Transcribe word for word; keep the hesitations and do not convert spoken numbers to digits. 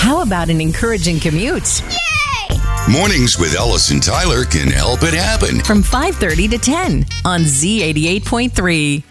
How about an encouraging commute? Yay! Mornings with Ellis and Tyler can help it happen. From five thirty to ten on Z eighty-eight point three.